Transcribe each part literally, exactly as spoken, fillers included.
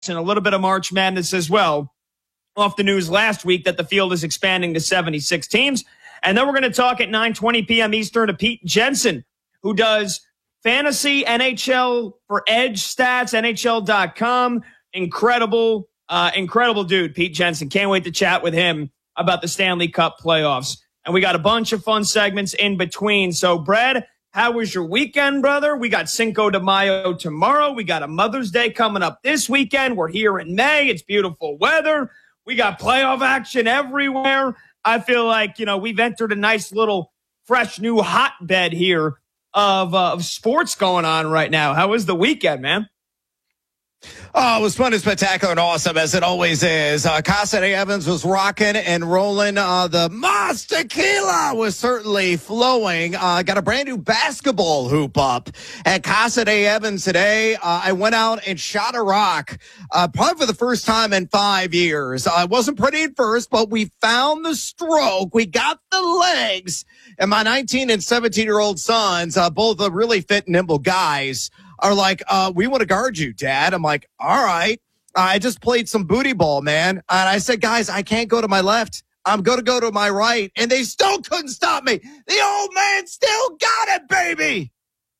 and a little bit of March Madness as well. Off the news last week that the field is expanding to seventy-six teams. And then we're going to talk at nine twenty p.m. Eastern to Pete Jensen, who does fantasy N H L for Edge Stats, N H L dot com. Incredible, uh, incredible dude, Pete Jensen. Can't wait to chat with him about the Stanley Cup playoffs. And we got a bunch of fun segments in between. So, Brad, how was your weekend, brother? We got Cinco de Mayo tomorrow. We got a Mother's Day coming up this weekend. We're here in May. It's beautiful weather. We got playoff action everywhere. I feel like, you know, we've entered a nice little fresh new hotbed here of, uh, of sports going on right now. How was the weekend, man? Oh, it was fun and spectacular and awesome, as it always is. Uh, Casa de Evans was rocking and rolling. Uh, the Mas Tequila was certainly flowing. Uh, got a brand new basketball hoop up at Casa de Evans today. Uh, I went out and shot a rock, uh, probably for the first time in five years. Uh, it wasn't pretty at first, but we found the stroke. We got the legs. And my nineteen and seventeen year old sons, uh, both are really fit and nimble guys, are like, uh, we want to guard you, Dad. I'm like, all right. I just played some booty ball, man. And I said, guys, I can't go to my left. I'm going to go to my right. And they still couldn't stop me. The old man still got it, baby.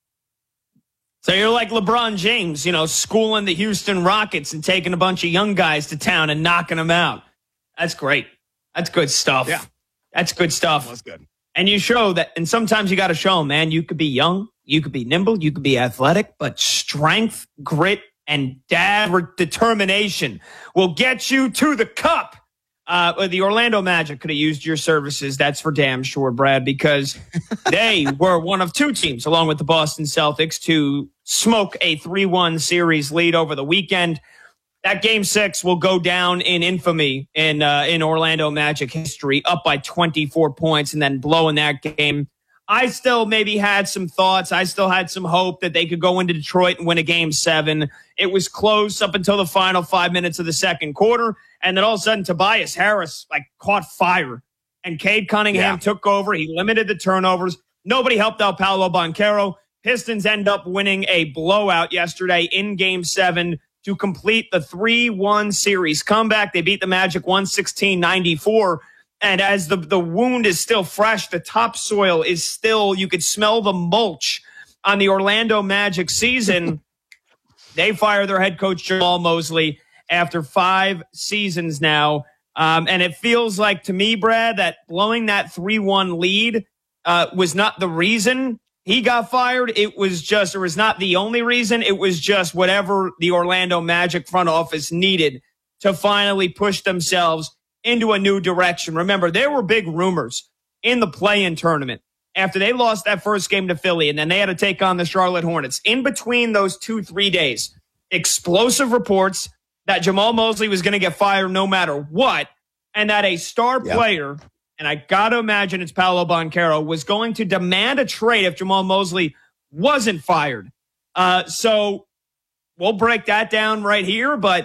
So you're like LeBron James, you know, schooling the Houston Rockets and taking a bunch of young guys to town and knocking them out. That's great. That's good stuff. Yeah. That's good stuff. That was good. And you show that, and sometimes you got to show them, man, you could be young, you could be nimble, you could be athletic, but strength, grit, and dad determination will get you to the cup. Uh, the Orlando Magic could have used your services. That's for damn sure, Brad, because they were one of two teams, along with the Boston Celtics, to smoke a three one series lead over the weekend. That game six will go down in infamy in uh, in Orlando Magic history, up by twenty-four points and then blowing that game. I still maybe had some thoughts. I still had some hope that they could go into Detroit and win a game seven. It was close up until the final five minutes of the second quarter. And then all of a sudden, Tobias Harris like caught fire. And Cade Cunningham yeah. took over. He limited the turnovers. Nobody helped out Paolo Banchero. Pistons end up winning a blowout yesterday in game seven to complete the three one series comeback. They beat the Magic one sixteen ninety-four. And as the, the wound is still fresh, the topsoil is still, you could smell the mulch on the Orlando Magic season. They fire their head coach, Jamal Mosley, after five seasons now. Um, and it feels like to me, Brad, that blowing that three one lead uh, was not the reason he got fired. It was just, or was not the only reason. It was just whatever the Orlando Magic front office needed to finally push themselves into a new direction. Remember, there were big rumors in the play-in tournament after they lost that first game to Philly, and then they had to take on the Charlotte Hornets. In between those two, three days, explosive reports that Jamal Mosley was going to get fired no matter what, and that a star yep. player, and I got to imagine it's Paolo Banchero, was going to demand a trade if Jamal Mosley wasn't fired. Uh, so we'll break that down right here, but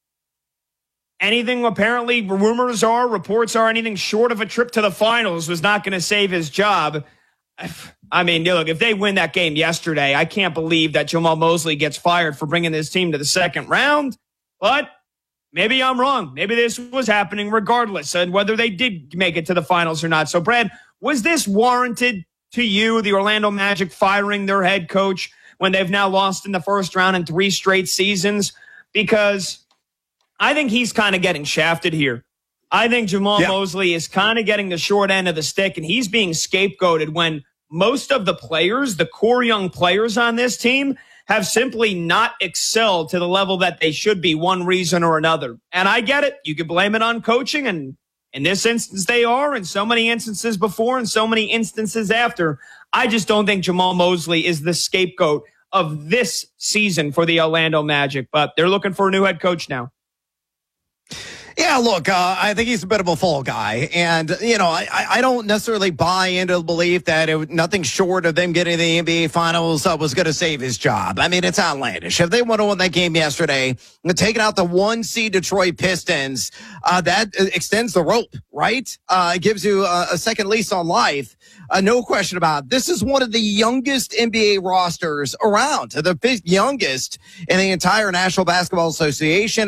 anything apparently, rumors are, reports are, anything short of a trip to the finals was not going to save his job. I mean, look, if they win that game yesterday, I can't believe that Jamal Mosley gets fired for bringing this team to the second round. But maybe I'm wrong. Maybe this was happening regardless of whether they did make it to the finals or not. So, Brad, was this warranted to you, the Orlando Magic firing their head coach when they've now lost in the first round in three straight seasons? Because I think he's kind of getting shafted here. I think Jamal yeah. Mosley is kind of getting the short end of the stick, and he's being scapegoated when most of the players, the core young players on this team, have simply not excelled to the level that they should be, one reason or another. And I get it. You can blame it on coaching, and in this instance they are, and so many instances before and so many instances after. I just don't think Jamal Mosley is the scapegoat of this season for the Orlando Magic, but they're looking for a new head coach now. Yeah, look, uh, I think he's a bit of a fall guy. And, you know, I, I don't necessarily buy into the belief that it, nothing short of them getting the N B A Finals uh, was going to save his job. I mean, it's outlandish. If they would have won that game yesterday, taking out the one seed Detroit Pistons, uh, that extends the rope, right? Uh, it gives you a, a second lease on life. Uh, no question about it. This is one of the youngest N B A rosters around, the fifth youngest in the entire National Basketball Association.